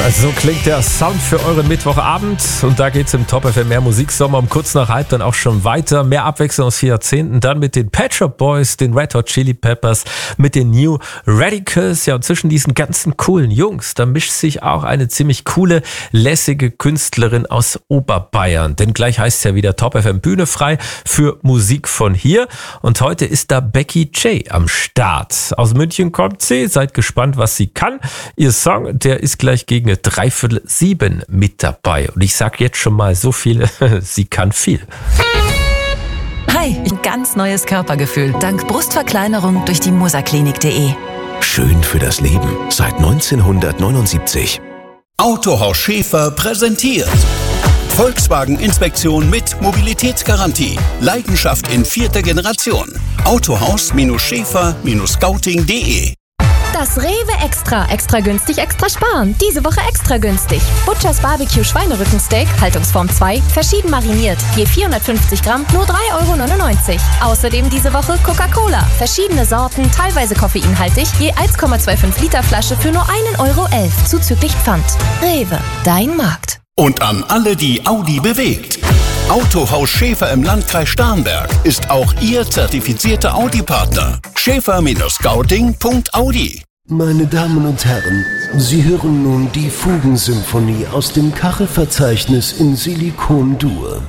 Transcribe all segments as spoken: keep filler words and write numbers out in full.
So klingt der Sound für euren Mittwochabend und da geht's im Top F M mehr Musiksommer um kurz nach halb dann auch schon weiter. Mehr Abwechslung aus vier Jahrzehnten, dann mit den Pet Shop Boys, den Red Hot Chili Peppers, mit den New Radicals. Ja, und zwischen diesen ganzen coolen Jungs, da mischt sich auch eine ziemlich coole, lässige Künstlerin aus Oberbayern. Denn gleich heißt es ja wieder Top F M Bühne frei für Musik von hier. Und heute ist da Becky J am Start. Aus München kommt sie, seid gespannt, was sie kann. Ihr Song, der ist gleich gegen eine Dreiviertel sieben mit dabei. Und ich sag jetzt schon mal so viel, sie kann viel. Hi, ein ganz neues Körpergefühl dank Brustverkleinerung durch die musaklinik punkt de. Schön für das Leben seit neunzehnhundertneunundsiebzig. Autohaus Schäfer präsentiert Volkswagen-Inspektion mit Mobilitätsgarantie. Leidenschaft in vierter Generation. Autohaus-Schäfer Scouting punkt de. Das Rewe Extra. Extra günstig, extra sparen. Diese Woche extra günstig. Butchers Barbecue Schweinerückensteak, Haltungsform zwei, verschieden mariniert. Je vierhundertfünfzig Gramm, nur drei Euro neunundneunzig. Außerdem diese Woche Coca-Cola. Verschiedene Sorten, teilweise koffeinhaltig, je eins Komma fünfundzwanzig Liter Flasche für nur ein Euro elf, zuzüglich Pfand. Rewe, dein Markt. Und an alle, die Audi bewegt. Autohaus Schäfer im Landkreis Starnberg ist auch Ihr zertifizierter Audi-Partner. Schäfer Scouting punkt audi. Meine Damen und Herren, Sie hören nun die Fugensymphonie aus dem Kachelverzeichnis in Silikon-Dur.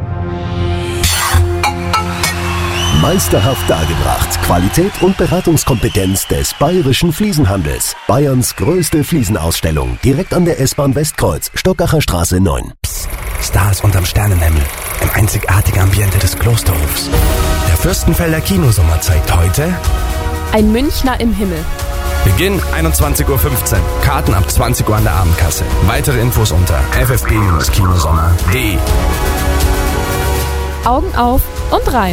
Meisterhaft dargebracht. Qualität und Beratungskompetenz des Bayerischen Fliesenhandels. Bayerns größte Fliesenausstellung. Direkt an der S-Bahn Westkreuz, Stockacher Straße neun. Psst. Stars unterm Sternenhimmel. Im einzigartigen Ambiente des Klosterhofs. Der Fürstenfelder Kinosommer zeigt heute Ein Münchner im Himmel. Beginn einundzwanzig Uhr fünfzehn. Karten ab zwanzig Uhr an der Abendkasse. Weitere Infos unter f f g kinosommer punkt de. Augen auf und rein.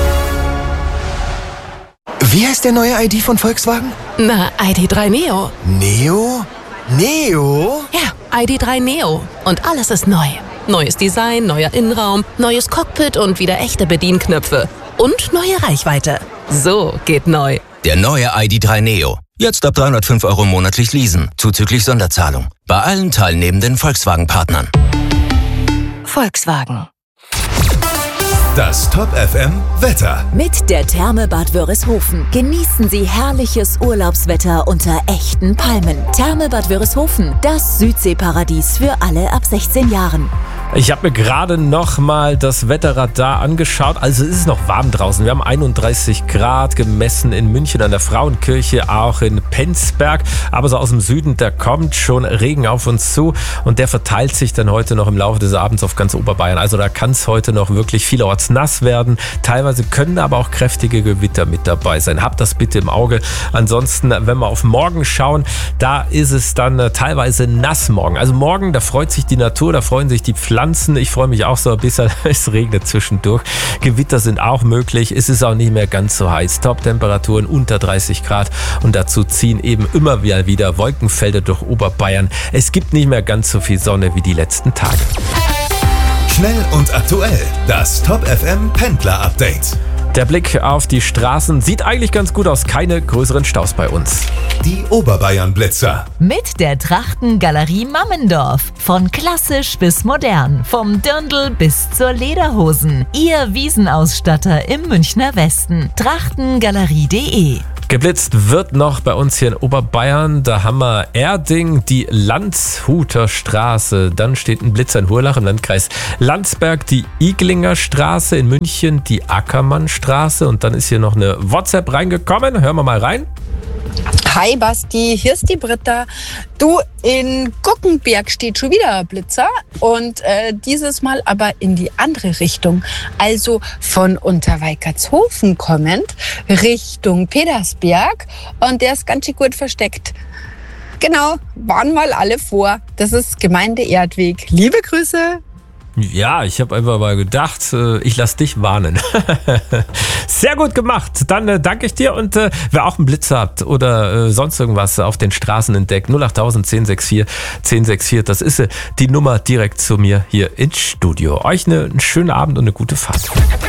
Wie heißt der neue I D von Volkswagen? Na, I D drei Neo. Neo? Neo? Ja, I D drei Neo. Und alles ist neu. Neues Design, neuer Innenraum, neues Cockpit und wieder echte Bedienknöpfe. Und neue Reichweite. So geht neu. Der neue I D drei Neo. Jetzt ab dreihundertfünf Euro monatlich leasen, zuzüglich Sonderzahlung. Bei allen teilnehmenden Volkswagen-Partnern. Volkswagen. Das Top F M Wetter. Mit der Therme Bad Wörishofen genießen Sie herrliches Urlaubswetter unter echten Palmen. Therme Bad Wörishofen, das Südseeparadies für alle ab sechzehn Jahren. Ich habe mir gerade noch mal das Wetterradar angeschaut. Also es ist noch warm draußen. Wir haben einunddreißig Grad gemessen in München an der Frauenkirche, auch in Penzberg. Aber so aus dem Süden, da kommt schon Regen auf uns zu. Und der verteilt sich dann heute noch im Laufe des Abends auf ganz Oberbayern. Also da kann es heute noch wirklich vielerorts nass werden. Teilweise können aber auch kräftige Gewitter mit dabei sein. Habt das bitte im Auge. Ansonsten, wenn wir auf morgen schauen, da ist es dann äh, teilweise nass morgen. Also morgen, da freut sich die Natur, da freuen sich die Pflanzen. Ich freue mich auch so ein bisschen, es regnet zwischendurch. Gewitter sind auch möglich. Es ist auch nicht mehr ganz so heiß. Top-Temperaturen unter dreißig Grad und dazu ziehen eben immer wieder Wolkenfelder durch Oberbayern. Es gibt nicht mehr ganz so viel Sonne wie die letzten Tage. Schnell und aktuell. Das Top F M Pendler Update. Der Blick auf die Straßen sieht eigentlich ganz gut aus. Keine größeren Staus bei uns. Die Oberbayern-Blitzer. Mit der Trachtengalerie Mammendorf. Von klassisch bis modern. Vom Dirndl bis zur Lederhosen. Ihr Wiesenausstatter im Münchner Westen. Trachtengalerie punkt de. Geblitzt wird noch bei uns hier in Oberbayern. Da haben wir Erding, die Landshuter Straße. Dann steht ein Blitzer in Hurlach im Landkreis Landsberg, die Iglinger Straße in München, die Ackermannstraße. Und dann ist hier noch eine WhatsApp reingekommen. Hören wir mal rein. Hi Basti, hier ist die Britta. Du, in Guckenberg steht schon wieder ein Blitzer und äh, dieses Mal aber in die andere Richtung. Also von Unterweikertshofen kommend Richtung Petersberg und der ist ganz schön gut versteckt. Genau, waren mal alle vor. Das ist Gemeinde Erdweg. Liebe Grüße. Ja, ich habe einfach mal gedacht, ich lasse dich warnen. Sehr gut gemacht. Dann äh, danke ich dir und äh, wer auch einen Blitzer hat oder äh, sonst irgendwas auf den Straßen entdeckt, null acht null null eins sechs vier eins sechs vier, das ist äh, die Nummer direkt zu mir hier ins Studio. Euch eine, einen schönen Abend und eine gute Fahrt.